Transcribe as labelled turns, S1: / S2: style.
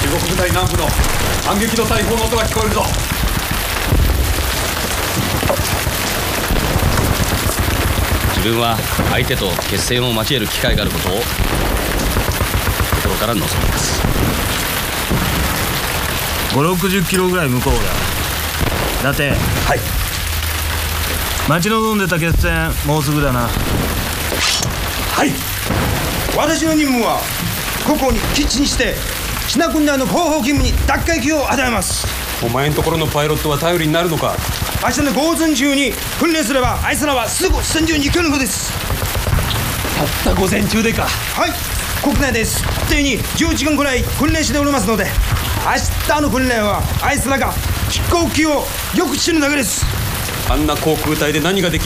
S1: 中国部隊南部の反撃の大砲の音が聞こえるぞ。
S2: 自分は相手と決戦を交える機会があることを心から望みます。
S3: 5、60キロぐらい向こうだ。だって
S4: はい。
S3: 待ち望んでた決戦もうすぐだな。
S4: はい。私の任務はここに基地にしてシナ軍団の後方勤務に奪回機を与えます。
S1: お前んところのパイロットは頼りになるのか。
S4: 明日の午前中に訓練すればあいつらはすぐ戦場に行けるのです。
S1: たった午前中でか。
S4: はい、国内です定に10時間くらい訓練しておりますので、明日の訓練はあいつらが飛行機をよく知るだけです。
S1: あんな航空隊で何ができる